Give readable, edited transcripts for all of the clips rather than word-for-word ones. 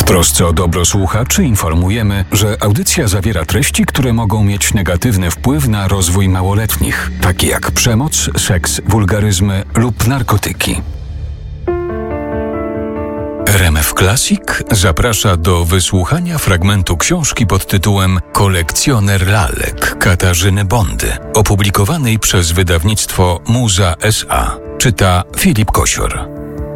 trosce o dobro słuchaczy informujemy, że audycja zawiera treści, które mogą mieć negatywny wpływ na rozwój małoletnich, takie jak przemoc, seks, wulgaryzmy lub narkotyki. RMF Classic zaprasza do wysłuchania fragmentu książki pod tytułem Kolekcjoner lalek Katarzyny Bondy, opublikowanej przez wydawnictwo Muza S.A. Czyta Filip Kosior.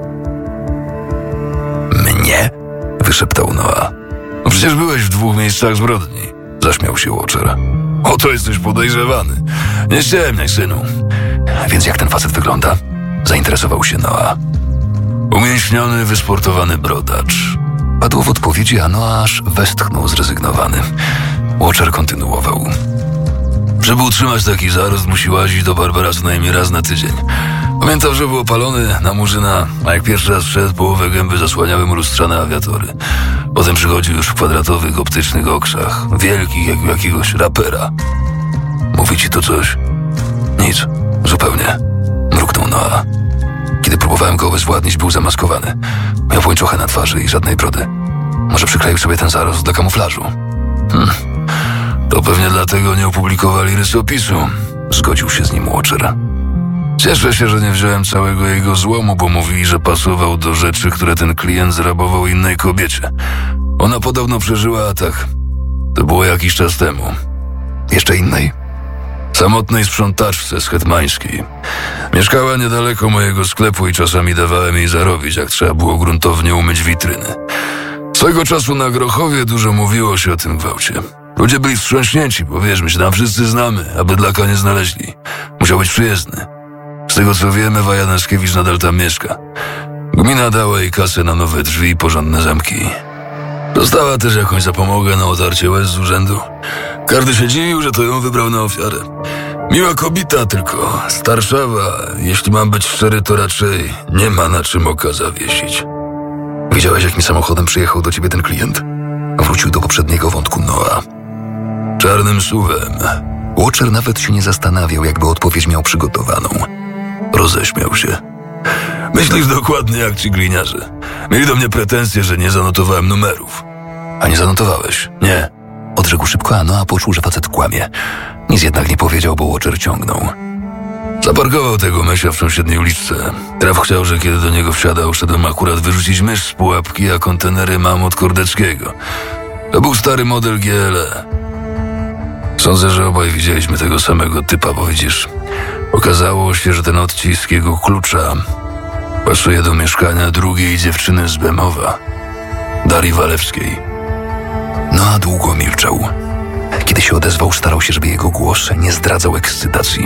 Mnie? Wyszeptał Noah. Przecież byłeś w 2 miejscach zbrodni. Zaśmiał się Watcher. Oto jesteś podejrzewany. Nie ściemniaj, synu. Więc jak ten facet wygląda? Zainteresował się Noah. Umięśniony, wysportowany brodacz. Padło w odpowiedzi, a Noah aż westchnął zrezygnowany. Watcher kontynuował. Żeby utrzymać taki zarost, musi łazić do Barbera co najmniej raz na tydzień. Pamiętam, że był opalony na murzyna, a jak pierwszy raz wszedł, połowę gęby zasłaniały mu lustrzane awiatory. Potem przychodził już w kwadratowych, optycznych okrzach, wielkich jak u jakiegoś rapera. Mówi ci to coś? Nic, zupełnie. Mruknął Noah. Kiedy próbowałem go obezwładnić, był zamaskowany. Miał pończochę na twarzy i żadnej brody. Może przykleił sobie ten zarost do kamuflażu. To pewnie dlatego nie opublikowali rysopisu. Zgodził się z nim Watcher. Cieszę się, że nie wziąłem całego jego złomu, bo mówili, że pasował do rzeczy, które ten klient zrabował innej kobiecie. Ona podobno przeżyła atak. To było jakiś czas temu. Jeszcze innej? Samotnej sprzątaczce z Hetmańskiej. Mieszkała niedaleko mojego sklepu i czasami dawałem jej zarobić, jak trzeba było gruntownie umyć witryny. Swego czasu na Grochowie dużo mówiło się o tym gwałcie. Ludzie byli wstrząśnięci, bo wiesz, my się tam wszyscy znamy, a bydlaka nie znaleźli. Musiał być przyjezdny. Z tego co wiemy, Ewa Janaszkiewicz nadal tam mieszka. Gmina dała jej kasę na nowe drzwi i porządne zamki. Dostała też jakąś zapomogę na otarcie łez z urzędu. Każdy się dziwił, że to ją wybrał na ofiarę. Miła kobieta, tylko starszawa. Jeśli mam być szczery, to raczej nie ma na czym oka zawiesić. Widziałeś, jakim samochodem przyjechał do ciebie ten klient? Wrócił do poprzedniego wątku Noah. Czarnym SUV-em. Watcher nawet się nie zastanawiał, jakby odpowiedź miał przygotowaną. Roześmiał się. Myślisz dokładnie jak ci gliniarze. Mieli do mnie pretensje, że nie zanotowałem numerów. A nie zanotowałeś? Nie. Odrzekł szybko, a Noah poczuł, że facet kłamie. Nic jednak nie powiedział, bo Watcher ciągnął. Zaparkował tego mysia w sąsiedniej uliczce. Traf chciał, że kiedy do niego wsiadał, szedłem akurat wyrzucić mysz z pułapki, a kontenery mam od Kordeckiego. To był stary model GLE. Sądzę, że obaj widzieliśmy tego samego typa, bo widzisz, okazało się, że ten odcisk jego klucza pasuje do mieszkania drugiej dziewczyny z Bemowa, Darii Walewskiej. Noah długo milczał. Kiedy się odezwał, starał się, żeby jego głos nie zdradzał ekscytacji.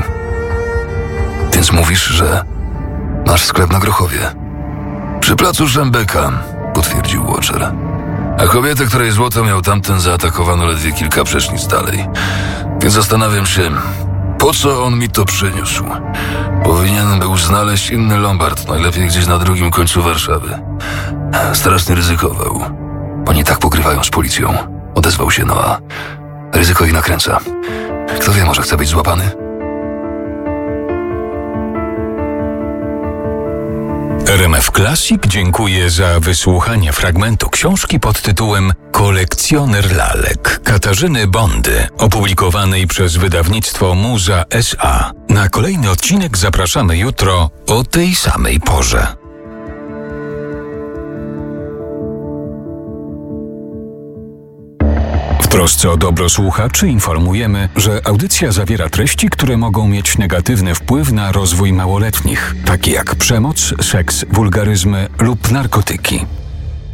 Więc mówisz, że masz sklep na Grochowie? Przy placu Szembeka, potwierdził Watcher. A kobietę, której złoto miał tamten, zaatakowano ledwie kilka przecznic dalej. Więc zastanawiam się, po co on mi to przyniósł. Powinien był znaleźć inny lombard, najlepiej gdzieś na drugim końcu Warszawy. Strasznie ryzykował. Oni tak pogrywają z policją, odezwał się Noah. Ryzyko ich nakręca. Kto wie, może chce być złapany? RMF Classic dziękuję za wysłuchanie fragmentu książki pod tytułem Kolekcjoner lalek Katarzyny Bondy, opublikowanej przez wydawnictwo Muza S.A. Na kolejny odcinek zapraszamy jutro o tej samej porze. W trosce o dobro słuchaczy informujemy, że audycja zawiera treści, które mogą mieć negatywny wpływ na rozwój małoletnich, takie jak przemoc, seks, wulgaryzmy lub narkotyki.